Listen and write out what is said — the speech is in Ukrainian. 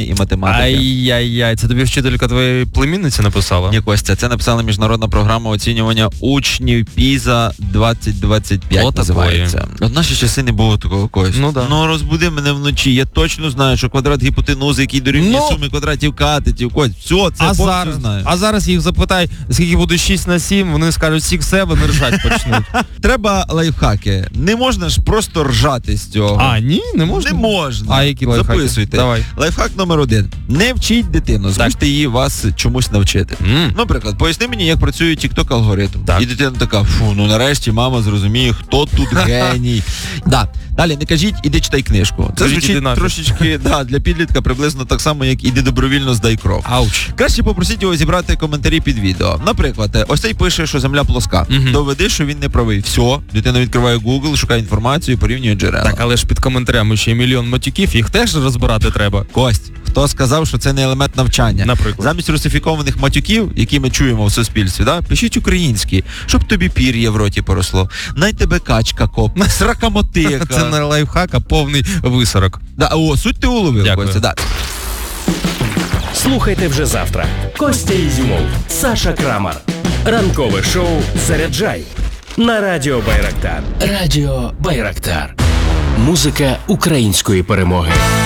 читання і математики. Ай-яй-яй, це тобі вчителька твоєї племінниці написала? Ні, Костя, це написала міжнародна програма оцінювання учнів ПІЗа 2025 називається. В наші часи не було такого, Костя. Ну, да. Ну, розбуди мене вночі, я точно знаю, що квадрат гіпотенузи, який дорівнює суми квадратів катетів, Кость, все, це повністю знаю. А зараз їх запитай, скільки буде 6 на 7, вони скажуть 6-7 і ржать почнуть. Треба лайфхаки. Не можна ж просто ржати з цього. А, ні? Не можна? Не можна. А які лайфхаки? Записуйте. Давай. Лайфхак номер 1. Не вчіть дитину, змусьте її вас чомусь навчити. Наприклад, поясни мені, як працює TikTok-алгоритм. Так. І дитина така, ну нарешті мама зрозуміє, хто тут геній. Далі, не кажіть, іди читай книжку. Це звучить трошечки для підлітка приблизно так само, як іди добровільно здай кров. Ауч. Краще попросіть його зібрати коментарі під відео. Наприклад, ось цей пише, що земля плоска. Доведи, що він не правий. Все, дитина відкриває Google, шукає інформацію, порівнює джерела. Так, але ж під коментарями ще мільйон матюків, їх теж розбирати треба. Кость, хто сказав, що це не елемент навчання? Наприклад. Замість русифікованих матюків, які ми чуємо в суспільстві, пишіть українські, щоб тобі пір'я в роті поросло. Най тебе качка копне, сракамотика. Це не лайфхак, а повний висорок. Суть ти уловив, Дякую. Костя. Слухайте вже завтра. Костя Ізюмов, Саша Крамар. Ранкове шоу «Заряджай» на Радіо Байрактар. Радіо Байрактар. Музика української перемоги.